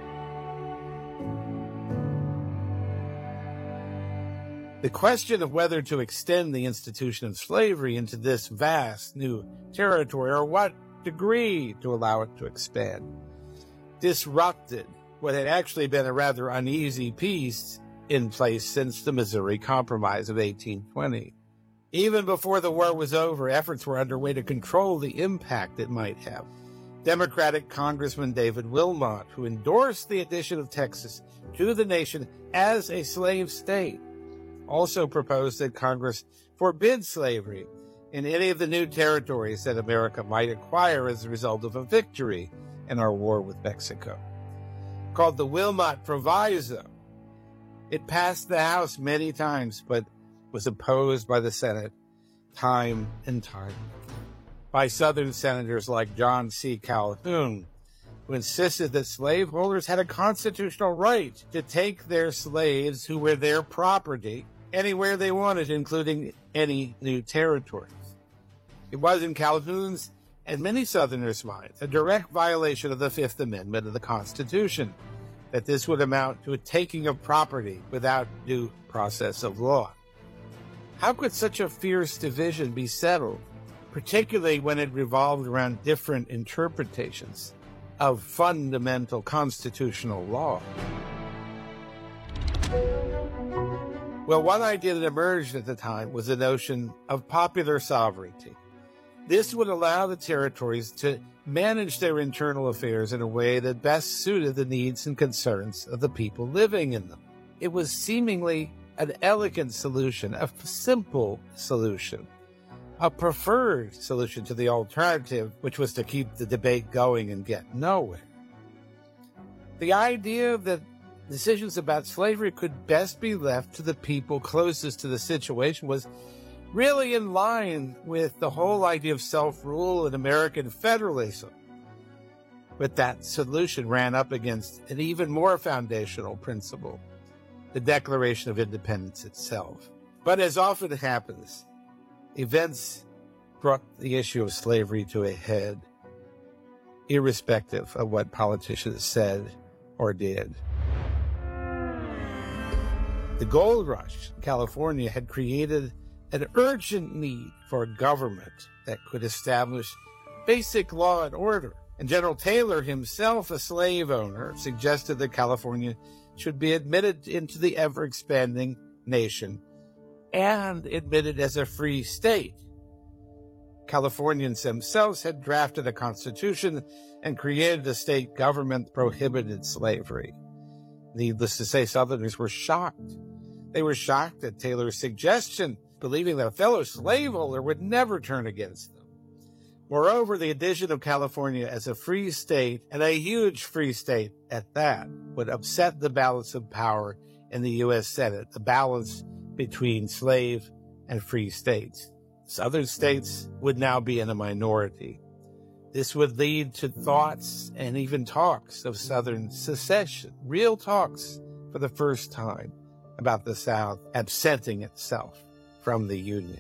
The question of whether to extend the institution of slavery into this vast new territory, or what degree to allow it to expand, disrupted what had actually been a rather uneasy peace in place since the Missouri Compromise of eighteen twenty. Even before the war was over, efforts were underway to control the impact it might have. Democratic Congressman David Wilmot, who endorsed the addition of Texas to the nation as a slave state, also proposed that Congress forbid slavery in any of the new territories that America might acquire as a result of a victory in our war with Mexico. Called the Wilmot Proviso, it passed the House many times, but was opposed by the Senate time and time, by Southern senators like John C. Calhoun, who insisted that slaveholders had a constitutional right to take their slaves who were their property anywhere they wanted, including any new territories. It was, in Calhoun's and many Southerners' minds, a direct violation of the Fifth Amendment of the Constitution, that this would amount to a taking of property without due process of law. How could such a fierce division be settled, particularly when it revolved around different interpretations of fundamental constitutional law? Well, one idea that emerged at the time was the notion of popular sovereignty. This would allow the territories to manage their internal affairs in a way that best suited the needs and concerns of the people living in them. It was seemingly an elegant solution, a simple solution, a preferred solution to the alternative, which was to keep the debate going and get nowhere. The idea that decisions about slavery could best be left to the people closest to the situation was really in line with the whole idea of self-rule and American federalism. But that solution ran up against an even more foundational principle, the Declaration of Independence itself. But as often happens, events brought the issue of slavery to a head, irrespective of what politicians said or did. The gold rush in California had created an urgent need for a government that could establish basic law and order. And General Taylor, himself a slave owner, suggested that California should be admitted into the ever-expanding nation and admitted as a free state. Californians themselves had drafted a constitution and created a state government that prohibited slavery. Needless to say, Southerners were shocked. They were shocked at Taylor's suggestion, believing that a fellow slaveholder would never turn against them. Moreover, the addition of California as a free state, and a huge free state at that, would upset the balance of power in the U S Senate, the balance between slave and free states. Southern states would now be in a minority. This would lead to thoughts and even talks of Southern secession, real talks for the first time about the South absenting itself from the Union.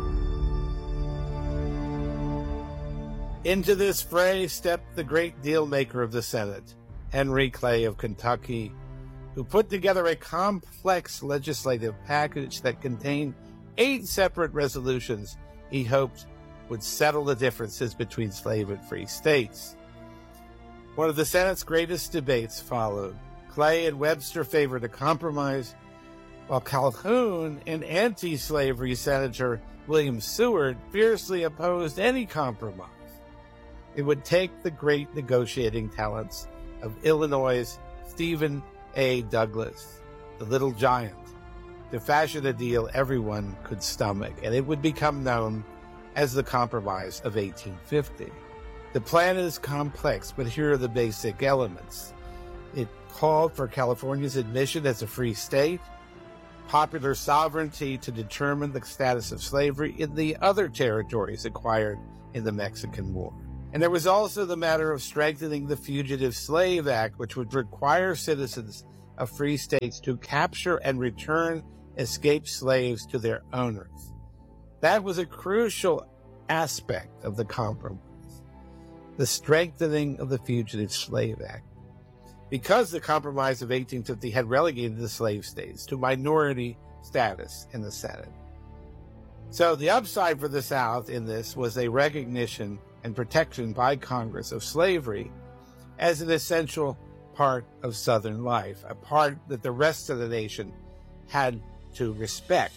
Into this fray stepped the great deal maker of the Senate, Henry Clay of Kentucky, who put together a complex legislative package that contained eight separate resolutions he hoped would settle the differences between slave and free states. One of the Senate's greatest debates followed. Clay and Webster favored a compromise, while Calhoun and anti-slavery Senator William Seward fiercely opposed any compromise. It would take the great negotiating talents of Illinois' Stephen A. Douglas, the Little Giant, to fashion a deal everyone could stomach, and it would become known as the Compromise of eighteen fifty. The plan is complex, but here are the basic elements. It called for California's admission as a free state, popular sovereignty to determine the status of slavery in the other territories acquired in the Mexican War. And there was also the matter of strengthening the Fugitive Slave Act, which would require citizens of free states to capture and return escaped slaves to their owners. That was a crucial aspect of the compromise, the strengthening of the Fugitive Slave Act, because the Compromise of eighteen fifty had relegated the slave states to minority status in the Senate. So the upside for the South in this was a recognition and protection by Congress of slavery as an essential part of Southern life, a part that the rest of the nation had to respect.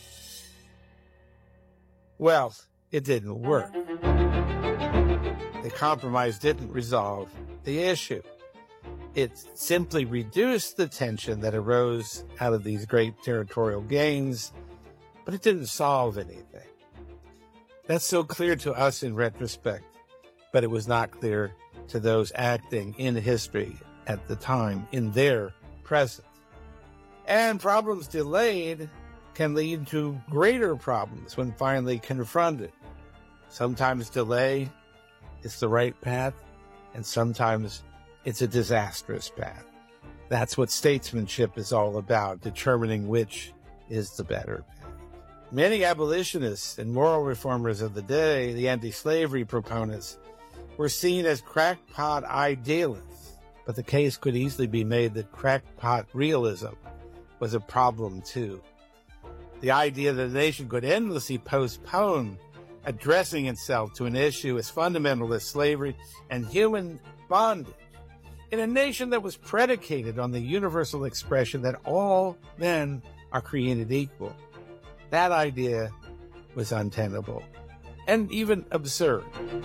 Well, it didn't work. The compromise didn't resolve the issue. It simply reduced the tension that arose out of these great territorial gains, but it didn't solve anything. That's so clear to us in retrospect, but it was not clear to those acting in history at the time, in their present. And problems delayed can lead to greater problems when finally confronted. Sometimes delay is the right path, and sometimes it's a disastrous path. That's what statesmanship is all about, determining which is the better path. Many abolitionists and moral reformers of the day, the anti-slavery proponents, were seen as crackpot idealists, but the case could easily be made that crackpot realism was a problem too. The idea that a nation could endlessly postpone addressing itself to an issue as fundamental as slavery and human bondage, in a nation that was predicated on the universal expression that all men are created equal. That idea was untenable and even absurd.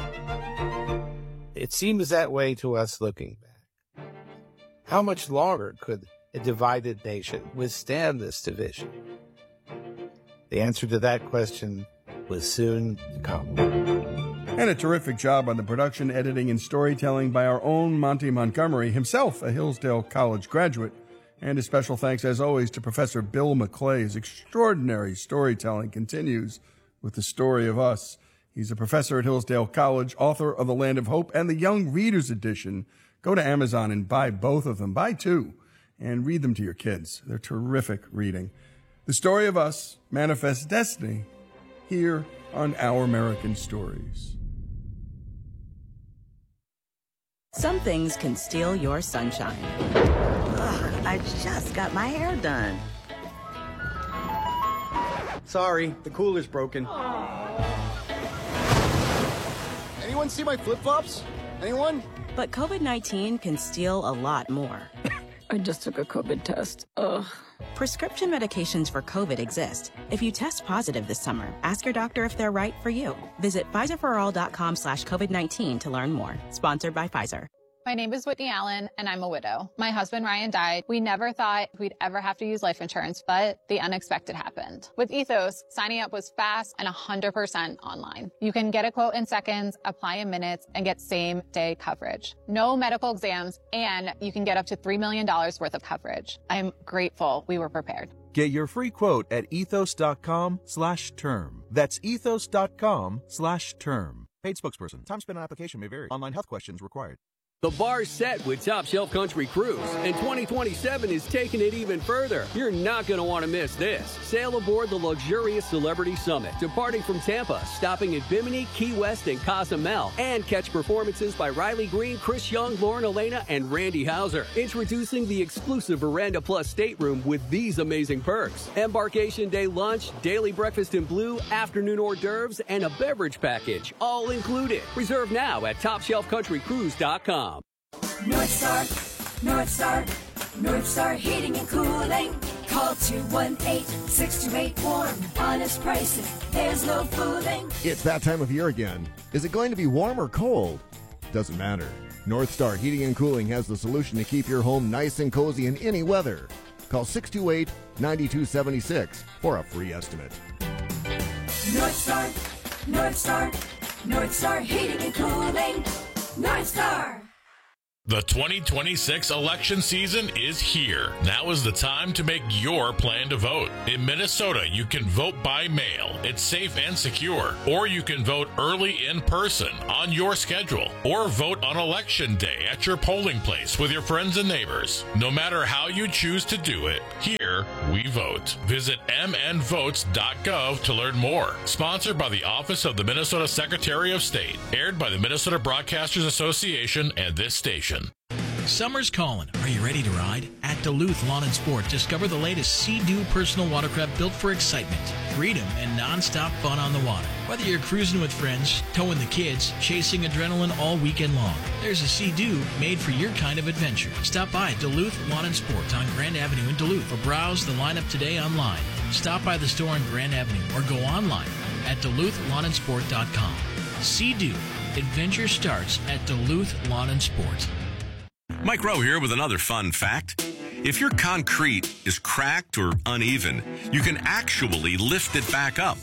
It seems that way to us looking back. How much longer could a divided nation withstand this division? The answer to that question was soon to come. And a terrific job on the production, editing, and storytelling by our own Monty Montgomery, himself a Hillsdale College graduate. And a special thanks, as always, to Professor Bill McClay. His extraordinary storytelling continues with The Story of Us. He's a professor at Hillsdale College, author of The Land of Hope and the Young Readers Edition. Go to Amazon and buy both of them. Buy two and read them to your kids. They're terrific reading. The Story of Us manifests destiny here on Our American Stories. Some things can steal your sunshine. Ugh, I just got my hair done. Sorry, the cooler's broken. Anyone see my flip-flops? Anyone? But COVID nineteen can steal a lot more. I just took a COVID test. Ugh. Prescription medications for COVID exist. If you test positive this summer, ask your doctor if they're right for you. Visit Pfizer for all dot com slash COVID nineteen to learn more. Sponsored by Pfizer. My name is Whitney Allen, and I'm a widow. My husband, Ryan, died. We never thought we'd ever have to use life insurance, but the unexpected happened. With Ethos, signing up was fast and one hundred percent online. You can get a quote in seconds, apply in minutes, and get same-day coverage. No medical exams, and you can get up to three million dollars worth of coverage. I'm grateful we were prepared. Get your free quote at ethos.com slash term. That's ethos.com slash term. Paid spokesperson. Time spent on application may vary. Online health questions required. The bar's set with Top Shelf Country Cruise, and twenty twenty-seven is taking it even further. You're not going to want to miss this. Sail aboard the luxurious Celebrity Summit, departing from Tampa, stopping at Bimini, Key West, and Cozumel, and catch performances by Riley Green, Chris Young, Lauren Elena, and Randy Hauser. Introducing the exclusive Veranda Plus stateroom with these amazing perks. Embarkation day lunch, daily breakfast in blue, afternoon hors d'oeuvres, and a beverage package, all included. Reserve now at top shelf country cruise dot com. North Star, North Star, North Star Heating and Cooling. Call two one eight, six two eight, warm. Honest prices, there's no fooling. It's that time of year again. Is it going to be warm or cold? Doesn't matter. North Star Heating and Cooling has the solution to keep your home nice and cozy in any weather. Call six two eight, nine two seven six for a free estimate. North Star, North Star, North Star Heating and Cooling. North Star. The twenty twenty-six election season is here. Now is the time to make your plan to vote. In Minnesota, you can vote by mail. It's safe and secure. Or you can vote early in person on your schedule. Or vote on election day at your polling place with your friends and neighbors. No matter how you choose to do it, here we vote. Visit m n votes dot gov to learn more. Sponsored by the Office of the Minnesota Secretary of State. Aired by the Minnesota Broadcasters Association and this station. Summer's calling. Are you ready to ride? At Duluth Lawn and Sport, discover the latest Sea-Doo personal watercraft built for excitement, freedom, and non-stop fun on the water. Whether you're cruising with friends, towing the kids, chasing adrenaline all weekend long, there's a Sea-Doo made for your kind of adventure. Stop by Duluth Lawn and Sport on Grand Avenue in Duluth or browse the lineup today online. Stop by the store on Grand Avenue or go online at duluth lawn and sport dot com. Sea-Doo. Adventure starts at Duluth Lawn and Sport. Mike Rowe here with another fun fact. If your concrete is cracked or uneven, you can actually lift it back up.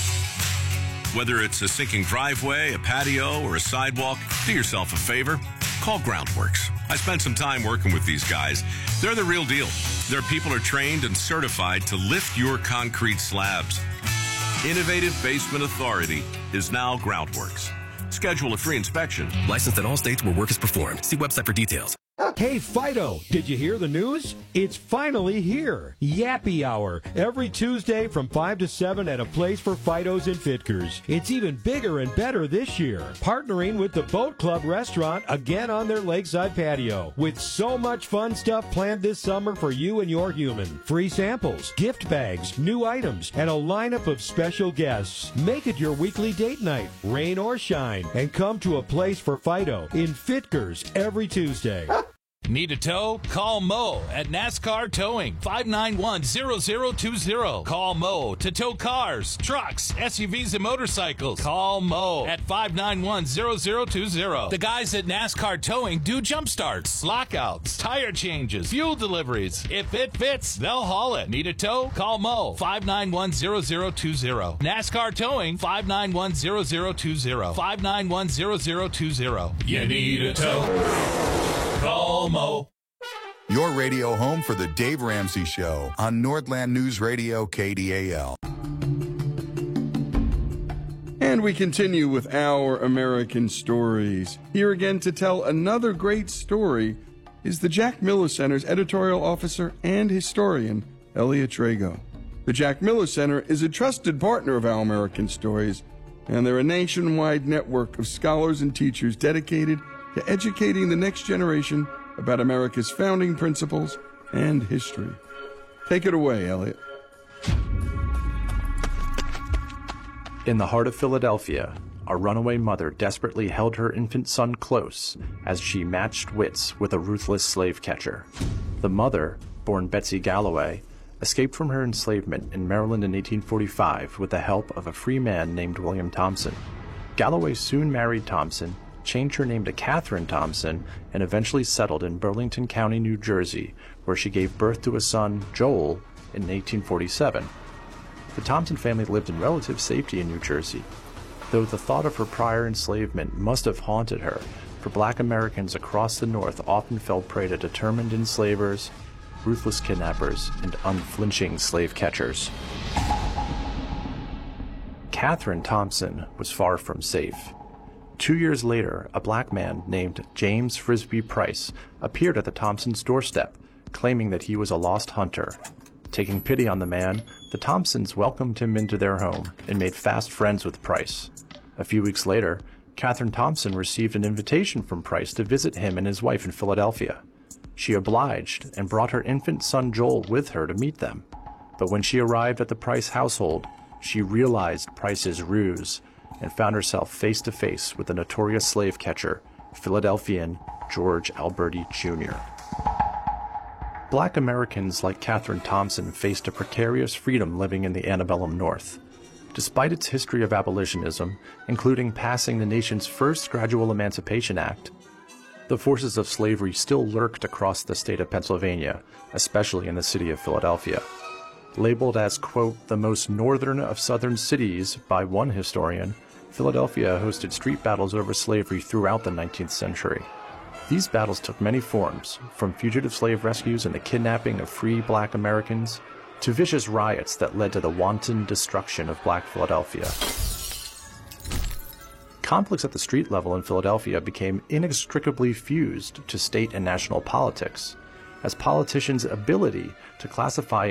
Whether it's a sinking driveway, a patio, or a sidewalk, do yourself a favor. Call Groundworks. I spent some time working with these guys. They're the real deal. Their people are trained and certified to lift your concrete slabs. Innovative Basement Authority is now Groundworks. Schedule a free inspection. Licensed in all states where work is performed. See website for details. Hey, Fido, did you hear the news? It's finally here. Yappy Hour, every Tuesday from five to seven at a place for Fidos and Fitkers. It's even bigger and better this year, partnering with the Boat Club restaurant again on their lakeside patio. With so much fun stuff planned this summer for you and your human. Free samples, gift bags, new items, and a lineup of special guests. Make it your weekly date night, rain or shine, and come to a place for Fido in Fitkers every Tuesday. Need a tow? Call Mo at NASCAR Towing, five nine one, zero zero two zero. Call Mo to tow cars, trucks, S U Vs, and motorcycles. Call Mo at five nine one, zero zero two zero. The guys at NASCAR Towing do jump starts, lockouts, tire changes, fuel deliveries. If it fits, they'll haul it. Need a tow? Call Mo, five nine one, zero zero two zero. NASCAR Towing, five nine one, zero zero two zero. five nine one, zero zero two zero. You need a tow? Call Mo. Your radio home for the Dave Ramsey Show on Nordland News Radio K D A L. And we continue with our American stories. Here again to tell another great story is the Jack Miller Center's editorial officer and historian, Elliot Trago. The Jack Miller Center is a trusted partner of Our American Stories, and they're a nationwide network of scholars and teachers dedicated to educating the next generation about America's founding principles and history. Take it away, Elliot. In the heart of Philadelphia, a runaway mother desperately held her infant son close as she matched wits with a ruthless slave catcher. The mother, born Betsy Galloway, escaped from her enslavement in Maryland in eighteen forty-five with the help of a free man named William Thompson. Galloway soon married Thompson, changed her name to Catherine Thompson, and eventually settled in Burlington County, New Jersey, where she gave birth to a son, Joel, in eighteen forty-seven. The Thompson family lived in relative safety in New Jersey, though the thought of her prior enslavement must have haunted her, for black Americans across the North often fell prey to determined enslavers, ruthless kidnappers, and unflinching slave catchers. Catherine Thompson was far from safe. Two years later, a black man named James Frisbee Price appeared at the Thompsons' doorstep, claiming that he was a lost hunter. Taking pity on the man, the Thompsons welcomed him into their home and made fast friends with Price. A few weeks later, Catherine Thompson received an invitation from Price to visit him and his wife in Philadelphia. She obliged and brought her infant son Joel with her to meet them. But when she arrived at the Price household, she realized Price's ruse and found herself face to face with the notorious slave catcher, Philadelphian George Alberti Junior Black Americans like Catherine Thompson faced a precarious freedom living in the antebellum North. Despite its history of abolitionism, including passing the nation's first Gradual Emancipation Act, the forces of slavery still lurked across the state of Pennsylvania, especially in the city of Philadelphia. Labeled as, quote, the most northern of southern cities by one historian, Philadelphia hosted street battles over slavery throughout the nineteenth century. These battles took many forms, from fugitive slave rescues and the kidnapping of free black Americans to vicious riots that led to the wanton destruction of black Philadelphia. Conflicts at the street level in Philadelphia became inextricably fused to state and national politics, as politicians' ability to classify